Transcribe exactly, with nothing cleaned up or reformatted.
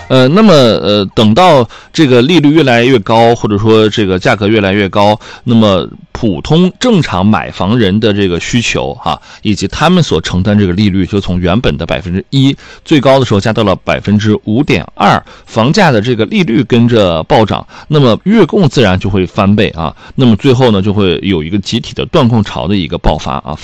呃，那么呃，等到这个利率越来越高，或者说这个价格越来越高，那么普通正常买房人的这个需求哈、啊，以及他们所承担这个利率，就从原本的百分之一，最高的时候加到了百分之五点二，房价的这个利率跟着暴涨，那么月供自然就会翻倍啊，那么最后呢，就会有一个集体的断供潮的一个爆发啊。